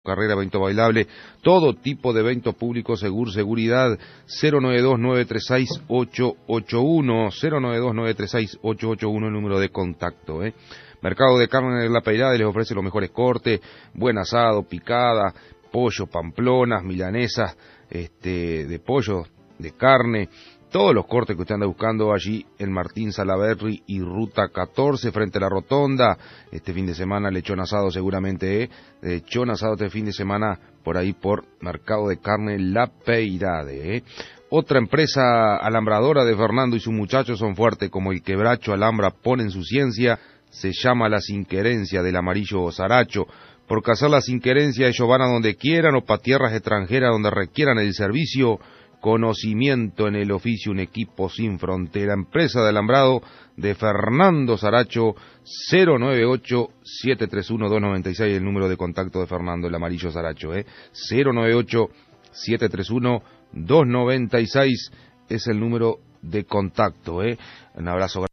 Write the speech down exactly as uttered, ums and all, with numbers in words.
carrera, evento bailable, todo tipo de eventos públicos, Segur Seguridad, cero nueve dos nueve tres seis ocho ocho uno, cero nueve dos nueve tres seis ocho ocho uno, el número de contacto. ¿eh? Mercado de Carne de la Peirada les ofrece los mejores cortes, buen asado, picada, pollo, pamplonas, milanesas, este, de pollo, de carne, todos los cortes que usted anda buscando allí en Martín Salaberry y Ruta catorce, frente a la Rotonda. Este fin de semana lechón asado seguramente, ¿eh? Lechón asado este fin de semana por ahí por Mercado de Carne La Peirada, ¿eh? Otra empresa alambradora de Fernando y sus muchachos son fuertes como el quebracho alambra pone en su ciencia, se llama La Sinquerencia del Amarillo Saracho. Por cazar la sinquerencia ellos van a donde quieran o pa' tierras extranjeras donde requieran el servicio. Conocimiento en el oficio, un equipo sin frontera. Empresa de alambrado de Fernando Saracho, cero nueve ocho siete tres uno dos nueve seis, el número de contacto de Fernando, el Amarillo Saracho, ¿eh? cero nueve ocho siete tres uno dos nueve seis es el número de contacto, ¿eh? Un abrazo.